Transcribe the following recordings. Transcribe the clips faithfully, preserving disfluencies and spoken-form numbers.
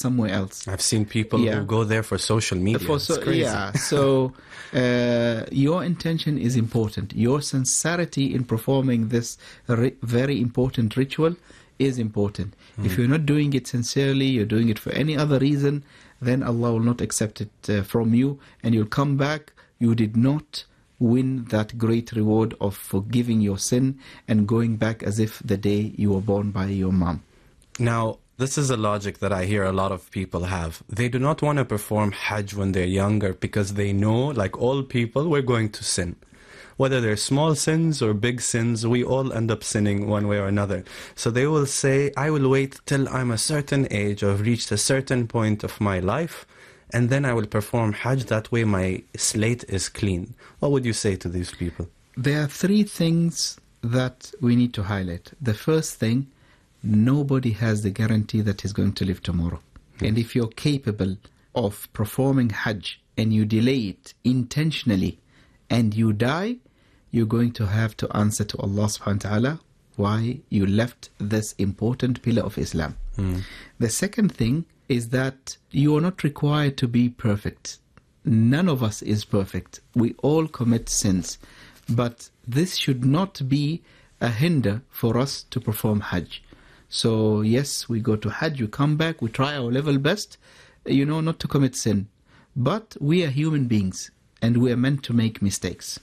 somewhere else. I've seen people Yeah. who go there for social media. For so, it's crazy. Yeah, so uh, your intention is important. Your sincerity in performing this ri- very important ritual is important. Mm. If you're not doing it sincerely, you're doing it for any other reason, then Allah will not accept it uh, from you, and you'll come back. You did not win that great reward of forgiving your sin and going back as if the day you were born by your mom. Now, this is a logic that I hear a lot of people have. They do not want to perform Hajj when they're younger because they know, like all people, we're going to sin. Whether they're small sins or big sins, we all end up sinning one way or another. So they will say, I will wait till I'm a certain age or have reached a certain point of my life, and then I will perform Hajj. That way my slate is clean. What would you say to these people? There are three things that we need to highlight. The first thing, nobody has the guarantee that he's going to live tomorrow. Yes. And if you're capable of performing Hajj and you delay it intentionally and you die, you're going to have to answer to Allah subhanahu wa ta'ala why you left this important pillar of Islam. Mm. The second thing is that you are not required to be perfect. None of us is perfect. We all commit sins. But this should not be a hinder for us to perform Hajj. So yes, we go to Hajj, we come back, we try our level best, you know, not to commit sin. But we are human beings and we are meant to make mistakes.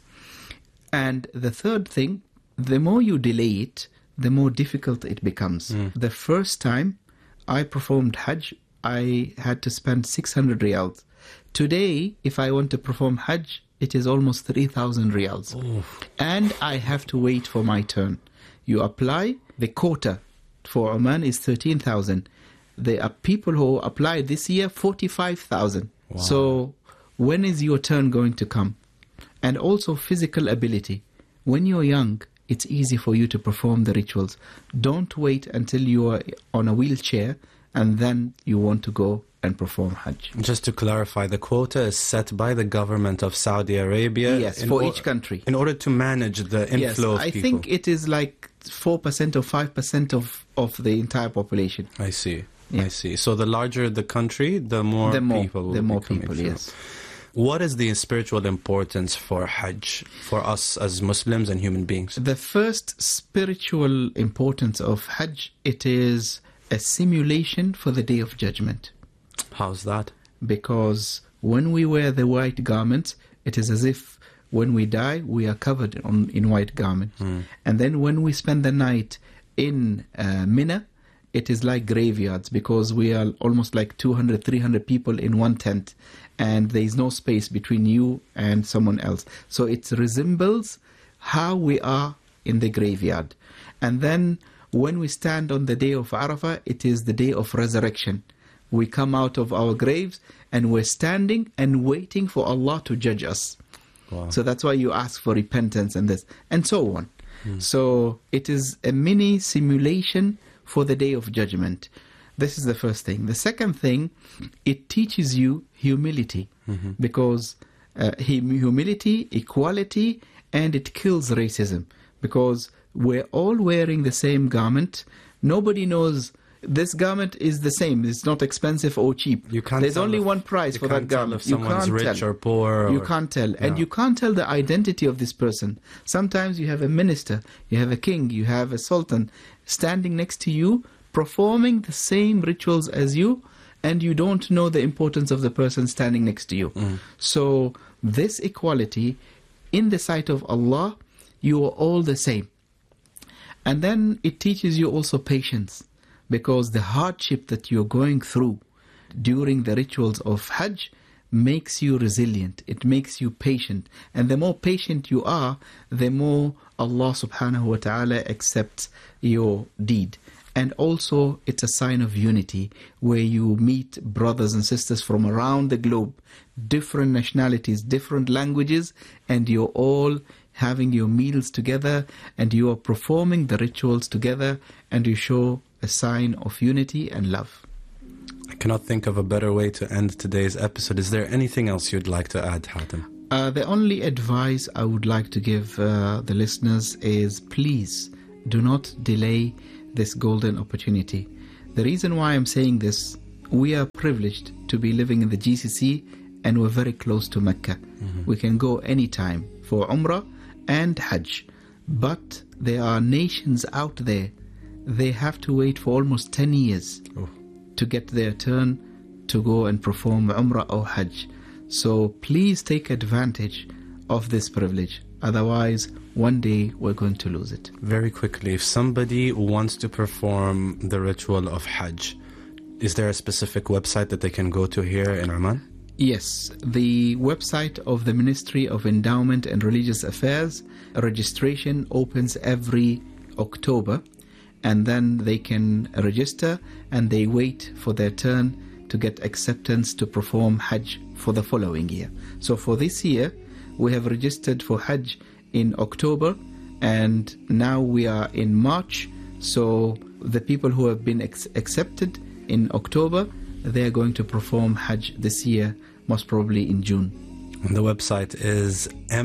And the third thing, the more you delay it, the more difficult it becomes. Mm. The first time I performed Hajj, I had to spend six hundred riyals. Today, if I want to perform Hajj, it is almost three thousand riyals. Oof. And I have to wait for my turn. You apply, the quota for Oman is thirteen thousand. There are people who applied this year, forty-five thousand. Wow. So when is your turn going to come? And also physical ability. When you're young, it's easy for you to perform the rituals. Don't wait until you are on a wheelchair and then you want to go and perform Hajj. Just to clarify, the quota is set by the government of Saudi Arabia. Yes, for or, each country. In order to manage the inflow yes, of I people. think it is like four percent or five percent of, of the entire population. I see. Yeah. I see. So the larger the country, the more, the more people will The more be people, through. yes. What is the spiritual importance for Hajj, for us as Muslims and human beings? The first spiritual importance of Hajj, it is a simulation for the Day of Judgment. How's that? Because when we wear the white garments, it is as if when we die, we are covered on, in white garments. Mm. And then when we spend the night in uh, Mina, it is like graveyards because we are almost like two hundred, three hundred people in one tent and there is no space between you and someone else. So it resembles how we are in the graveyard. And then when we stand on the day of Arafah, it is the day of resurrection. We come out of our graves and we're standing and waiting for Allah to judge us. Wow. So that's why you ask for repentance and this, and so on. Mm. So it is a mini simulation for the Day of Judgment. This is the first thing. The second thing, it teaches you humility, mm-hmm. because uh, humility, equality, and it kills racism. Because we're all wearing the same garment. Nobody knows this garment is the same. It's not expensive or cheap. You can't There's only if, one price for that garment. If someone's you can't rich tell. or poor. Or, you can't tell. Yeah. And you can't tell the identity of this person. Sometimes you have a minister, you have a king, you have a sultan standing next to you, performing the same rituals as you, and you don't know the importance of the person standing next to you. Mm. So this equality, in the sight of Allah, you are all the same. And then it teaches you also patience, because the hardship that you're going through during the rituals of Hajj makes you resilient. It makes you patient. And the more patient you are, the more Allah subhanahu wa ta'ala accepts your deed. And also, it's a sign of unity, where you meet brothers and sisters from around the globe, different nationalities, different languages, and you're all having your meals together, and you are performing the rituals together, and you show a sign of unity and love. I cannot think of a better way to end today's episode. Is there anything else you'd like to add, Hatem? Uh, the only advice I would like to give uh, the listeners is, please do not delay this golden opportunity. The reason why I'm saying this, we are privileged to be living in the G C C, and we're very close to Mecca. Mm-hmm. We can go anytime for Umrah and Hajj. But there are nations out there, they have to wait for almost ten years oh. to get their turn to go and perform Umrah or Hajj. So please take advantage of this privilege. Otherwise, one day we're going to lose it. Very quickly, if somebody wants to perform the ritual of Hajj, is there a specific website that they can go to here in Oman? Yes, the website of the Ministry of Endowment and Religious Affairs, registration opens every October, and then they can register and they wait for their turn to get acceptance to perform Hajj for the following year. So for this year, we have registered for Hajj in October, and now we are in March. So the people who have been ex- accepted in October, they are going to perform Hajj this year, most probably in June. And the website is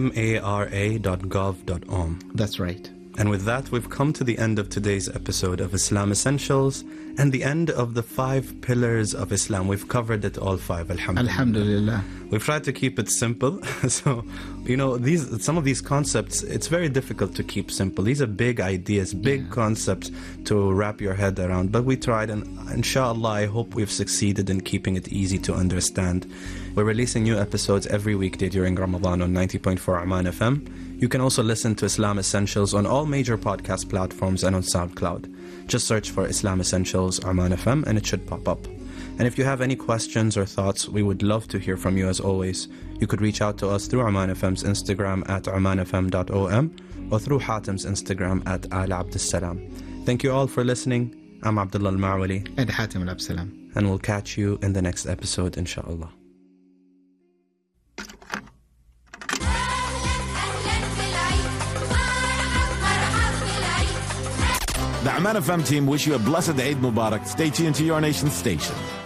mara dot gov dot om. That's right. And with that, we've come to the end of today's episode of Islam Essentials and the end of the five pillars of Islam. We've covered it all five, alhamdulillah. Alhamdulillah. We've tried to keep it simple. So, you know, these some of these concepts, it's very difficult to keep simple. These are big ideas, big yeah. concepts to wrap your head around. But we tried, and inshallah, I hope we've succeeded in keeping it easy to understand. We're releasing new episodes every weekday during Ramadan on ninety point four Oman F M. You can also listen to Islam Essentials on all major podcast platforms and on SoundCloud. Just search for Islam Essentials Oman F M and it should pop up. And if you have any questions or thoughts, we would love to hear from you as always. You could reach out to us through Oman F M's Instagram at oman f m dot o m or through Hatim's Instagram at Al Abdussalam. Thank you all for listening. I'm Abdullah Al-Ma'wali. And Hatim Al-Absalam. And we'll catch you in the next episode, inshallah. The Oman F M team wish you a blessed Eid Mubarak. Stay tuned to your nation's station.